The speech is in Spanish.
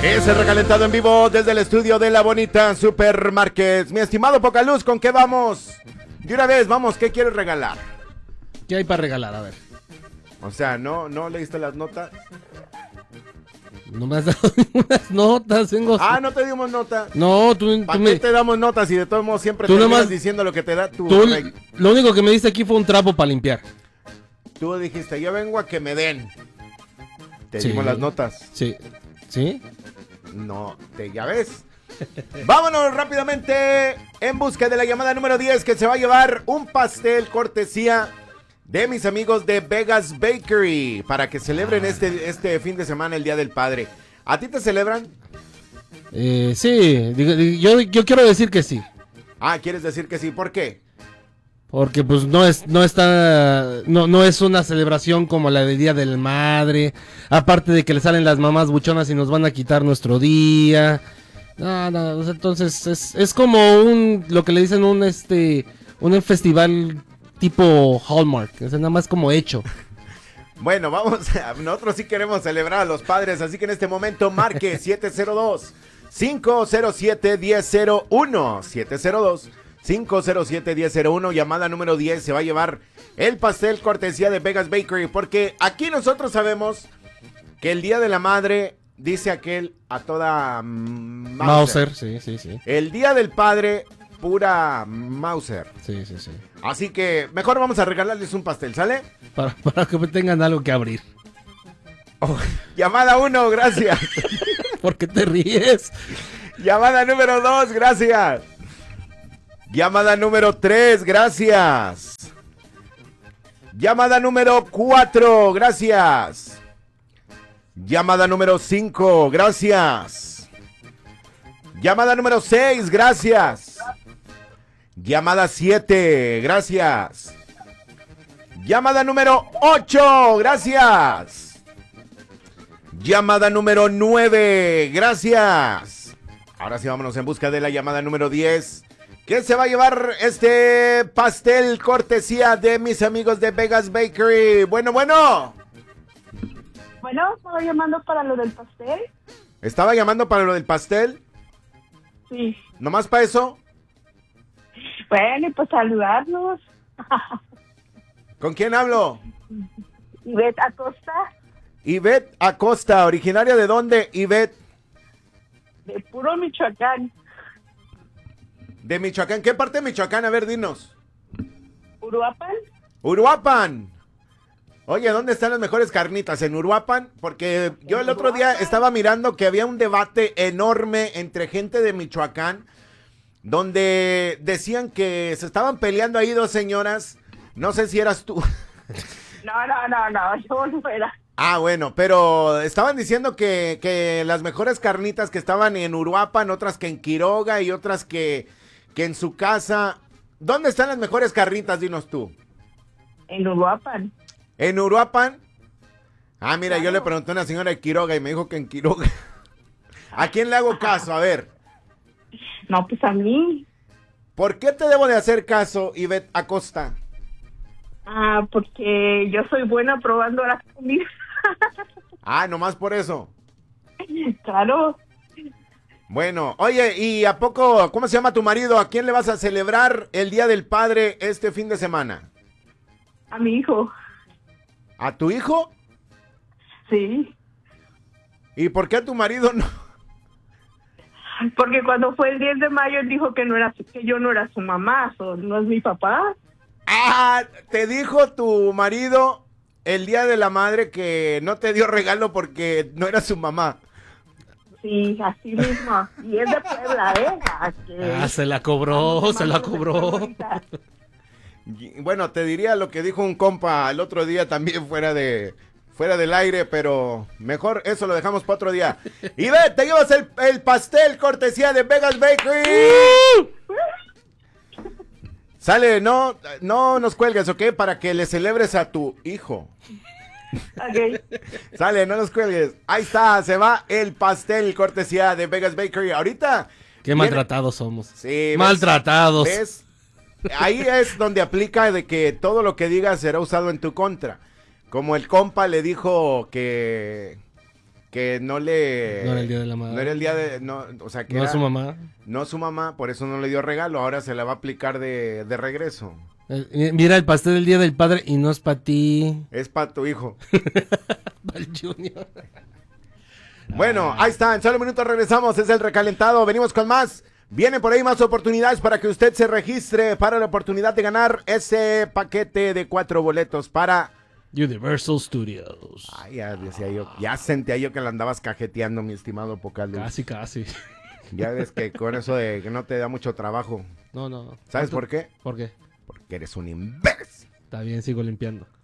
Ese recalentado en vivo desde el estudio de La Bonita Supermarkets. Mi estimado Pocaluz, ¿con qué vamos? De una vez, vamos, ¿qué quieres regalar? ¿Qué hay para regalar? A ver. O sea, ¿no leíste las notas? No me has dado unas notas, vengo. Ah, no te dimos nota. No, tú ¿Para qué me... te damos notas y de todos modos siempre Tú terminas nomás- diciendo lo que te da tu... Lo único que me diste aquí fue un trapo para limpiar. Tú dijiste, yo vengo a que me den. Te Sí. dimos las notas. Sí. ¿Sí? No, ya ves. Vámonos rápidamente en busca de la llamada número 10 que se va a llevar un pastel cortesía de mis amigos de Vegas Bakery para que celebren este fin de semana el Día del Padre. ¿A ti te celebran? Sí, yo quiero decir que sí. Ah, ¿quieres decir que sí? ¿Por qué? Porque pues no es una celebración como la del Día del Madre. Aparte de que le salen las mamás buchonas y nos van a quitar nuestro día. No, o sea, entonces es como lo que le dicen un festival tipo Hallmark, o sea, nada más como hecho. Bueno, nosotros sí queremos celebrar a los padres, así que en este momento marque 702-507-1001, 702-507-1001, llamada número 10, se va a llevar el pastel cortesía de Vegas Bakery, porque aquí nosotros sabemos que el Día de la Madre, dice aquel, a toda Mauser, sí. El Día del Padre, pura Mauser. Sí. Así que mejor vamos a regalarles un pastel, ¿sale? Para que tengan algo que abrir. Oh, llamada 1, gracias. ¿Por qué te ríes? Llamada número 2, gracias. Llamada número 3, gracias. Llamada número 4, gracias. Llamada número 5, gracias. Llamada número 6, gracias. Llamada 7, gracias. Llamada número 8, gracias. Llamada número 9, gracias. Ahora sí vámonos en busca de la llamada número 10. ¿Quién se va a llevar este pastel cortesía de mis amigos de Vegas Bakery? Bueno. Bueno, estaba llamando para lo del pastel. ¿Estaba llamando para lo del pastel? Sí. ¿Nomás para eso? Bueno, y pues saludarlos. ¿Con quién hablo? Ivette Acosta, Ivette Acosta, ¿originaria de dónde, Ivette? de puro Michoacán. De Michoacán. ¿Qué parte de Michoacán? A ver, dinos. Uruapan. Uruapan. Oye, ¿dónde están las mejores carnitas? ¿En Uruapan? Porque yo el otro día estaba mirando que había un debate enorme entre gente de Michoacán, donde decían que se estaban peleando ahí dos señoras. No sé si eras tú. No, yo no era. Ah, bueno, pero estaban diciendo que las mejores carnitas que estaban en Uruapan, otras que en Quiroga y otras que en su casa. ¿Dónde están las mejores carnitas? Dinos tú. En Uruapan. ¿En Uruapan? Ah, mira, Claro. yo le pregunté a una señora de Quiroga y me dijo que en Quiroga. ¿A quién le hago caso? A ver. No, pues a mí. ¿Por qué te debo de hacer caso, Ivette Acosta? Ah, porque yo soy buena probando las comidas. Ah, nomás por eso. Claro, Bueno, oye, ¿y a poco, cómo se llama tu marido? ¿A quién le vas a celebrar el Día del Padre este fin de semana? a mi hijo. ¿A tu hijo? Sí. ¿Y por qué a tu marido no? Porque cuando fue el 10 de mayo él dijo que yo no era su mamá, no es mi papá. Ah, te dijo tu marido el Día de la Madre que no te dio regalo porque no era su mamá. Sí, así mismo. Y es de Puebla, ¿eh? Se la cobró. Y, bueno, te diría lo que dijo un compa el otro día también fuera del aire, pero mejor eso lo dejamos para otro día. Y ve, te llevas el pastel cortesía de Vegas Bakery. Sale, no nos cuelgues, ¿ok? Para que le celebres a tu hijo. Ok. Sale, no nos cuelgues. Ahí está, se va el pastel cortesía de Vegas Bakery. Ahorita. Qué maltratados somos. Sí, ¿ves? Maltratados. ¿Ves? Ahí es donde aplica de que todo lo que digas será usado en tu contra. Como el compa le dijo que que no le... No era el día de la madre. No era el día de... No, o sea, que No era, es su mamá. No su mamá, por eso no le dio regalo. Ahora se la va a aplicar de regreso. Mira, el pastel del día del padre y no es para ti. Es para tu hijo. Para el Junior. Bueno, ahí está. En solo minutos regresamos. Es el recalentado. Venimos con más. Vienen por ahí más oportunidades para que usted se registre para la oportunidad de ganar ese paquete de 4 boletos para... Universal Studios. Ay, ya decía yo. Ya sentía yo que la andabas cajeteando, mi estimado Pocaldo. Casi. Ya ves que con eso de que no te da mucho trabajo. No. ¿Sabes por qué? ¿Por qué? Porque eres un imbécil. Está bien, sigo limpiando.